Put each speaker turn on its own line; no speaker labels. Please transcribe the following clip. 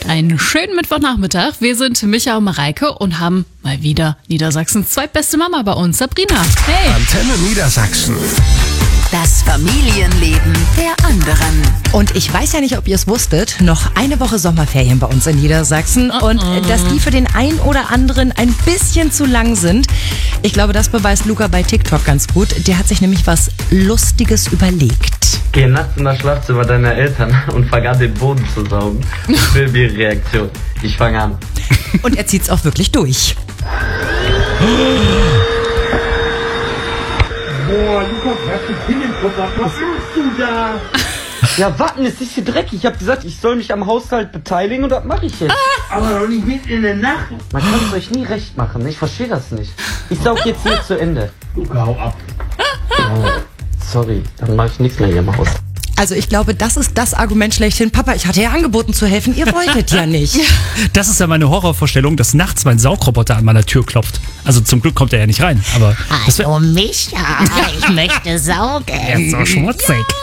Einen schönen Mittwochnachmittag. Wir sind Micha und Mareike und haben mal wieder Niedersachsens zweitbeste Mama bei uns, Sabrina. Hey!
Antenne Niedersachsen.
Das Familienleben der anderen.
Und ich weiß ja nicht, ob ihr es wusstet, noch eine Woche Sommerferien bei uns in Niedersachsen. Und dass die für den einen oder anderen ein bisschen zu lang sind. Ich glaube, das beweist Luca bei TikTok ganz gut. Der hat sich nämlich was Lustiges überlegt.
Geh nachts in das Schlafzimmer deiner Eltern und fang an, den Boden zu saugen. Ich will ihre Reaktion. Ich fange an.
Und er zieht's auch wirklich durch.
Boah, Lukas, hast du Pinnenkopf? Was machst du da?
Ja, warten, es ist hier dreckig. Ich hab gesagt, ich soll mich am Haushalt beteiligen und das mache ich jetzt.
Aber doch nicht mitten in der Nacht.
Man kann es euch nie recht machen. Ich verstehe das nicht. Ich saug jetzt hier zu Ende.
Luca, hau ab.
Oh, sorry, dann mache ich nichts mehr hier im Haus.
Also ich glaube, das ist das Argument schlechthin. Papa, ich hatte ja angeboten zu helfen, ihr wolltet ja nicht.
Das ist ja meine Horrorvorstellung, dass nachts mein Saugroboter an meiner Tür klopft. Also zum Glück kommt er ja nicht rein, aber das
Hallo Micha, ich möchte saugen.
ist so schmutzig.